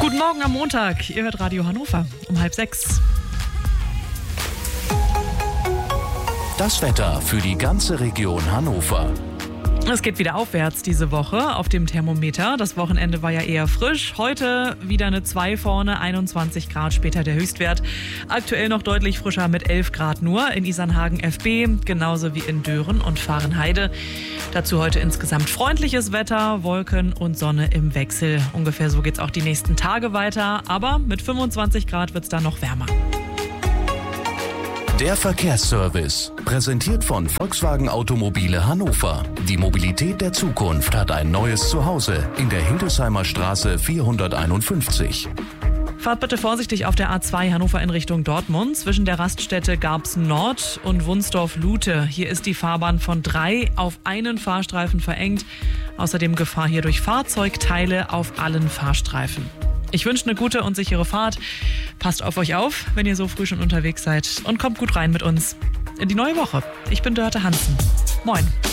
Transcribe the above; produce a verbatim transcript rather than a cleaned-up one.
Guten Morgen am Montag. Ihr hört Radio Hannover um halb sechs. Das Wetter für die ganze Region Hannover. Es geht wieder aufwärts diese Woche auf dem Thermometer. Das Wochenende war ja eher frisch. Heute wieder eine zwei vorne, einundzwanzig Grad später der Höchstwert. Aktuell noch deutlich frischer mit elf Grad nur in Isernhagen F B, genauso wie in Dören und Vahrenheide. Dazu heute insgesamt freundliches Wetter, Wolken und Sonne im Wechsel. Ungefähr so geht's auch die nächsten Tage weiter. Aber mit fünfundzwanzig Grad wird's dann noch wärmer. Der Verkehrsservice, präsentiert von Volkswagen Automobile Hannover. Die Mobilität der Zukunft hat ein neues Zuhause in der Hildesheimer Straße vierhunderteinundfünfzig. Fahrt bitte vorsichtig auf der A zwei Hannover in Richtung Dortmund. Zwischen der Raststätte Garbsen Nord und Wunsdorf-Lute. Hier ist die Fahrbahn von drei auf einen Fahrstreifen verengt. Außerdem Gefahr hier durch Fahrzeugteile auf allen Fahrstreifen. Ich wünsche eine gute und sichere Fahrt. Passt auf euch auf, wenn ihr so früh schon unterwegs seid. Und kommt gut rein mit uns in die neue Woche. Ich bin Dörte Hansen. Moin.